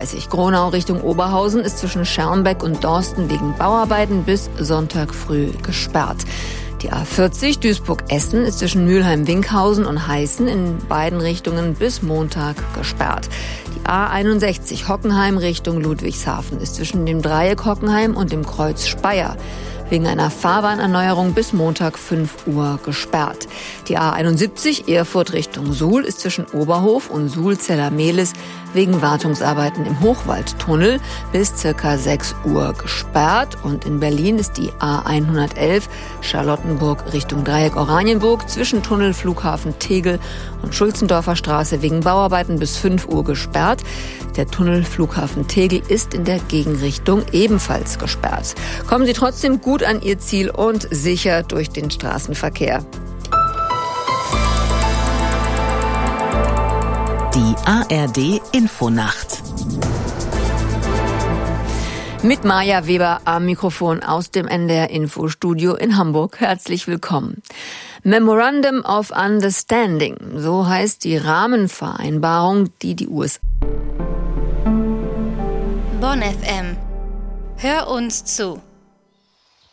A30 Gronau Richtung Oberhausen ist zwischen Schermbeck und Dorsten wegen Bauarbeiten bis Sonntag früh gesperrt. Die A40 Duisburg-Essen ist zwischen Mülheim-Winkhausen und Heißen in beiden Richtungen bis Montag gesperrt. Die A61 Hockenheim Richtung Ludwigshafen ist zwischen dem Dreieck Hockenheim und dem Kreuz Speyer wegen einer Fahrbahnerneuerung bis Montag 5 Uhr gesperrt. Die A71 Erfurt Richtung Suhl ist zwischen Oberhof und Suhl-Zeller-Mehlis wegen Wartungsarbeiten im Hochwaldtunnel bis ca. 6 Uhr gesperrt. Und in Berlin ist die A111 Charlottenburg Richtung Dreieck Oranienburg zwischen Tunnel Flughafen Tegel und Schulzendorfer Straße wegen Bauarbeiten bis 5 Uhr gesperrt. Der Tunnel Flughafen Tegel ist in der Gegenrichtung ebenfalls gesperrt. Kommen Sie trotzdem gut an Ihr Ziel und sicher durch den Straßenverkehr. Die ARD Infonacht. Mit Maja Weber am Mikrofon aus dem NDR Infostudio in Hamburg. Herzlich willkommen. Memorandum of Understanding, so heißt die Rahmenvereinbarung, die die USA. Bonn FM. Hör uns zu.